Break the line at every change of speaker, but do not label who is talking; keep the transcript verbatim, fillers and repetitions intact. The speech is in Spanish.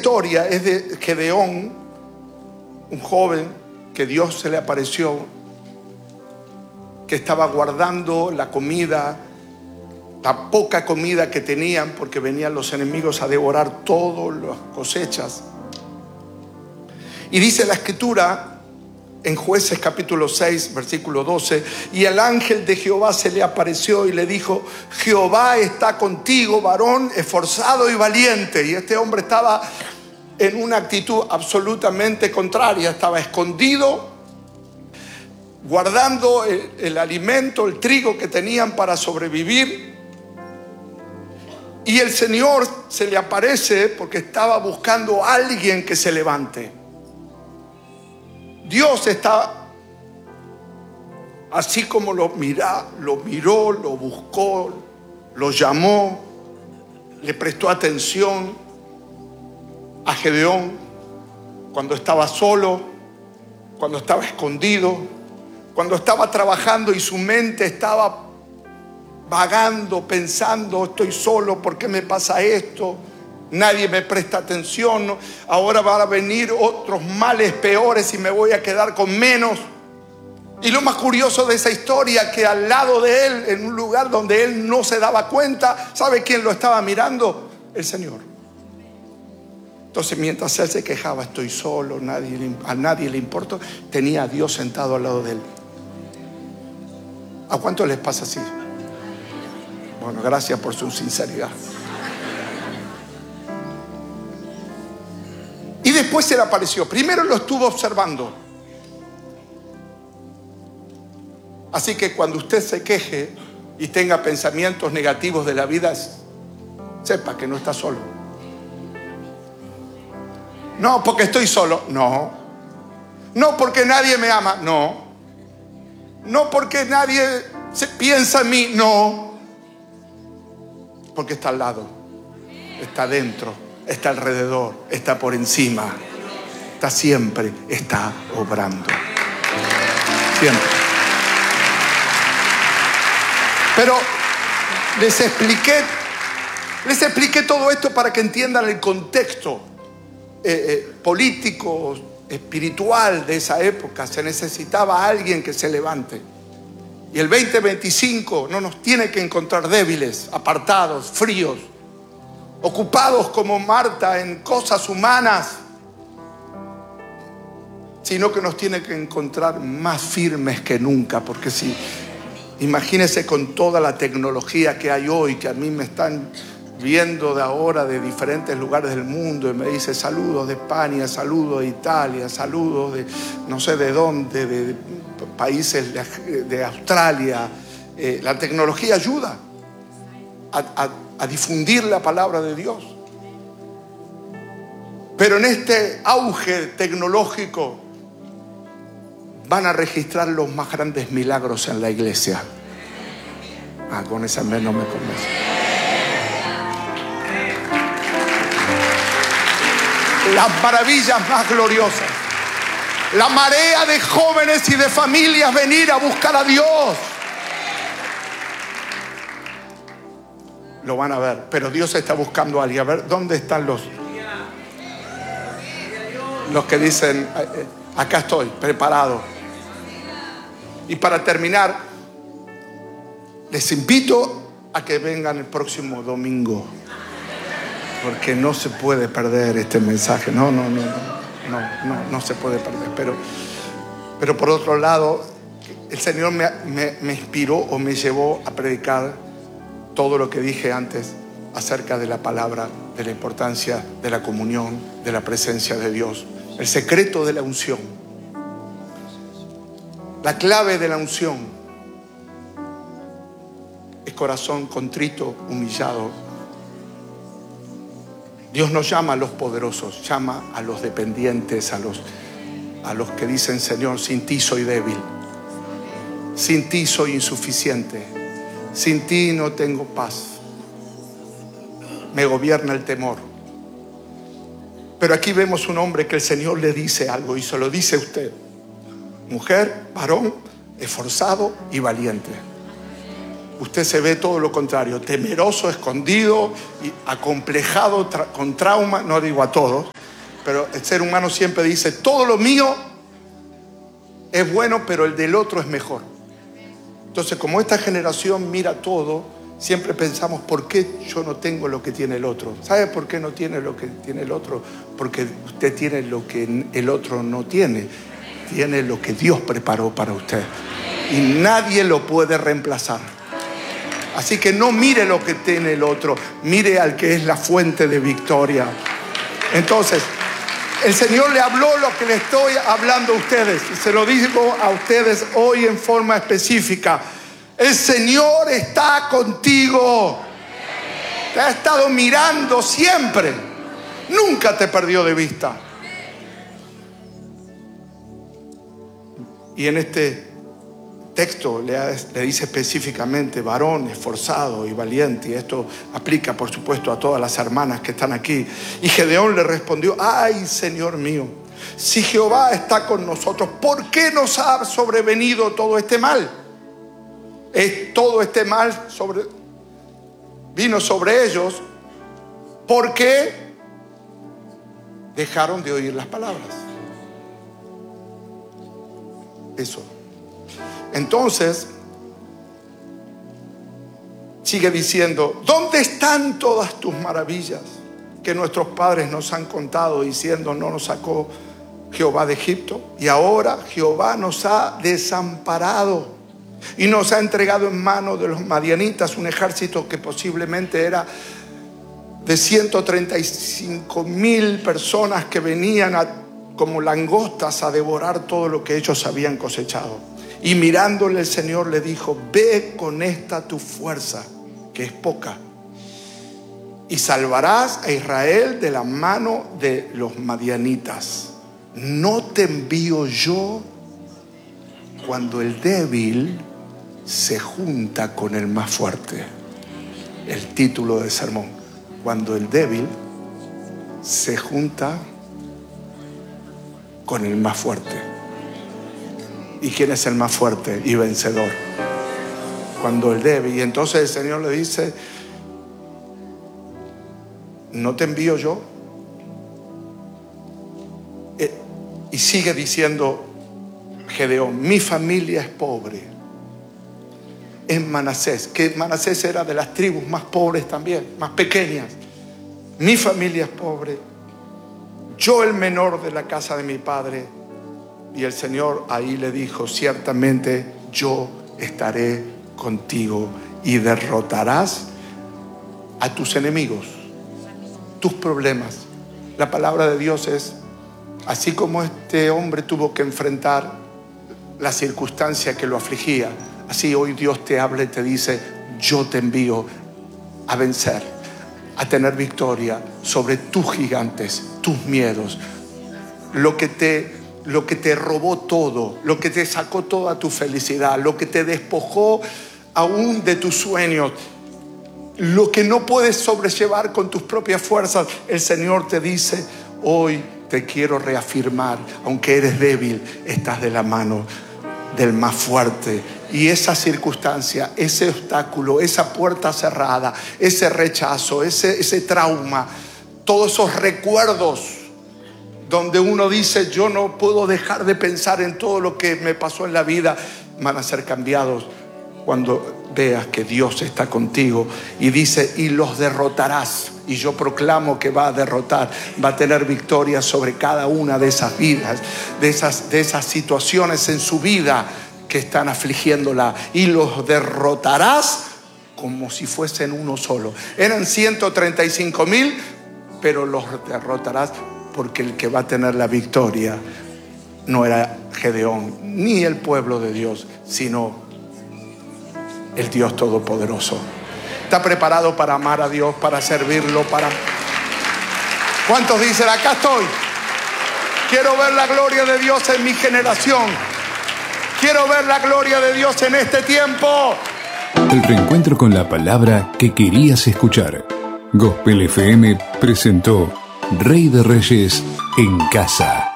historia es de Gedeón, un joven que Dios se le apareció, que estaba guardando la comida, la poca comida que tenían, porque venían los enemigos a devorar todas las cosechas. Y dice la escritura en Jueces capítulo seis, versículo doce, y el ángel de Jehová se le apareció y le dijo: Jehová está contigo, varón esforzado y valiente. Y este hombre estaba en una actitud absolutamente contraria, estaba escondido, guardando el, el alimento, el trigo que tenían para sobrevivir. Y el Señor se le aparece porque estaba buscando a alguien que se levante. Dios está, así como lo mira, lo miró, lo buscó, lo llamó, le prestó atención a Gedeón cuando estaba solo, cuando estaba escondido, cuando estaba trabajando y su mente estaba vagando, pensando: estoy solo, ¿por qué me pasa esto? Nadie me presta atención, ¿no? Ahora van a venir otros males peores y me voy a quedar con menos. Y lo más curioso de esa historia, que al lado de él, en un lugar donde él no se daba cuenta, ¿sabe quién lo estaba mirando? El Señor. Entonces, mientras él se quejaba: estoy solo, nadie, a nadie le importa, tenía a Dios sentado al lado de él. ¿A cuánto les pasa así? Bueno, gracias por su sinceridad. Y después se le apareció. Primero lo estuvo observando. Así que cuando usted se queje y tenga pensamientos negativos de la vida, sepa que no está solo. No, porque estoy solo. No. No, porque nadie me ama. No. No, porque nadie se piensa en mí. No. Porque está al lado. Está dentro. Está alrededor, está por encima, está siempre, está obrando. Siempre. Pero les expliqué, les expliqué todo esto para que entiendan el contexto eh, eh, político, espiritual de esa época. Se necesitaba alguien que se levante. Y el veinte veinticinco no nos tiene que encontrar débiles, apartados, fríos, ocupados como Marta en cosas humanas, sino que nos tiene que encontrar más firmes que nunca. Porque si, imagínense con toda la tecnología que hay hoy, que a mí me están viendo de ahora de diferentes lugares del mundo y me dice: saludos de España, saludos de Italia, saludos de no sé de dónde, de países de, de Australia. Eh, la tecnología ayuda a, a a difundir la palabra de Dios. Pero en este auge tecnológico van a registrar los más grandes milagros en la iglesia. Ah, con esa amén no me convence. Las maravillas más gloriosas. La marea de jóvenes y de familias venir a buscar a Dios. Lo van a ver, pero Dios está buscando a alguien. A ver, ¿dónde están los los que dicen: acá estoy, preparado? Y para terminar, les invito a que vengan el próximo domingo, porque no se puede perder este mensaje. No, no, no, no, no, no, no se puede perder. Pero, pero por otro lado, el Señor me, me, me inspiró o me llevó a predicar todo lo que dije antes acerca de la palabra, de la importancia de la comunión, de la presencia de Dios, el secreto de la unción, la clave de la unción es corazón contrito, humillado. Dios no llama a los poderosos, llama a los dependientes, a los, a los que dicen: Señor, sin ti soy débil, sin ti soy insuficiente, sin ti no tengo paz, me gobierna el temor. Pero aquí vemos un hombre que el Señor le dice algo y se lo dice a usted: mujer, varón, esforzado y valiente. Usted se ve todo lo contrario, temeroso, escondido y acomplejado, tra- con trauma. No digo a todos, Pero el ser humano siempre dice, todo lo mío es bueno, pero el del otro es mejor. Entonces, como esta generación mira todo, siempre pensamos, ¿por qué yo no tengo lo que tiene el otro? ¿Sabe por qué no tiene lo que tiene el otro? Porque usted tiene lo que el otro no tiene. Tiene lo que Dios preparó para usted. Y nadie lo puede reemplazar. Así que no mire lo que tiene el otro, mire al que es la fuente de victoria. Entonces, el Señor le habló lo que le estoy hablando a ustedes. Y se lo digo a ustedes hoy en forma específica. El Señor está contigo. Te ha estado mirando siempre. Nunca te perdió de vista. Y en este texto le, le dice específicamente varón esforzado y valiente, y esto aplica por supuesto a todas las hermanas que están aquí. Y Gedeón le respondió, ay Señor mío, si Jehová está con nosotros, ¿por qué nos ha sobrevenido todo este mal? Es todo este mal sobre, vino sobre ellos porque dejaron de oír las palabras. Eso. Entonces, sigue diciendo, ¿dónde están todas tus maravillas que nuestros padres nos han contado, diciendo, no nos sacó Jehová de Egipto? Y ahora Jehová nos ha desamparado y nos ha entregado en manos de los madianitas, un ejército que posiblemente era de ciento treinta y cinco mil personas que venían a, como langostas a devorar todo lo que ellos habían cosechado. Y mirándole el Señor le dijo, ve con esta tu fuerza, que es poca, y salvarás a Israel de la mano de los madianitas. ¿No te envío yo cuando el débil se junta con el más fuerte? El título del sermón, cuando el débil se junta con el más fuerte. ¿Y quién es el más fuerte y vencedor? Cuando el débil. Y entonces el Señor le dice, ¿no te envío yo? Eh, y sigue diciendo Gedeón, mi familia es pobre. En Manasés, que Manasés era de las tribus más pobres también, más pequeñas. Mi familia es pobre. Yo el menor de la casa de mi padre. Y el Señor ahí le dijo, ciertamente yo estaré contigo y derrotarás a tus enemigos, tus problemas. La palabra de Dios es, así como este hombre tuvo que enfrentar la circunstancia que lo afligía, así hoy Dios te habla y te dice, yo te envío a vencer, a tener victoria sobre tus gigantes, tus miedos, lo que te... lo que te robó todo, lo que te sacó toda tu felicidad, lo que te despojó aún de tus sueños, lo que no puedes sobrellevar con tus propias fuerzas. El Señor te dice, hoy te quiero reafirmar, aunque eres débil, estás de la mano del más fuerte. Y esa circunstancia, ese obstáculo, esa puerta cerrada, ese rechazo, ese, ese trauma, todos esos recuerdos donde uno dice, yo no puedo dejar de pensar en todo lo que me pasó en la vida, van a ser cambiados cuando veas que Dios está contigo. Y dice, y los derrotarás. Y yo proclamo que va a derrotar, va a tener victoria sobre cada una de esas vidas, de esas, de esas situaciones en su vida que están afligiéndola. Y los derrotarás como si fuesen uno solo. Eran ciento treinta y cinco mil, pero los derrotarás. Porque el que va a tener la victoria no era Gedeón ni el pueblo de Dios, sino el Dios Todopoderoso. ¿Está preparado para amar a Dios, para servirlo? Para... ¿Cuántos dicen, acá estoy? Quiero ver la gloria de Dios en mi generación. Quiero ver la gloria de Dios en este tiempo.
El reencuentro con la palabra que querías escuchar. Gospel F M presentó Rey de Reyes en casa.